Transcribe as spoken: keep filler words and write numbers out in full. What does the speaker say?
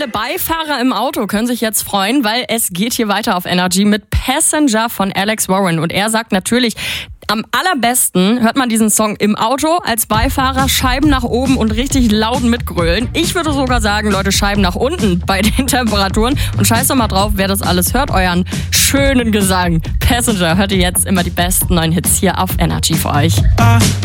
Alle Beifahrer im Auto können sich jetzt freuen, weil es geht hier weiter auf Energy mit Passenger von Alex Warren. Und er sagt natürlich, am allerbesten hört man diesen Song im Auto als Beifahrer, Scheiben nach oben und richtig laut mitgrölen. Ich würde sogar sagen, Leute, Scheiben nach unten bei den Temperaturen. Und scheiß doch mal drauf, wer das alles hört, euren schönen Gesang. Passenger hört ihr jetzt immer die besten neuen Hits hier auf Energy für euch.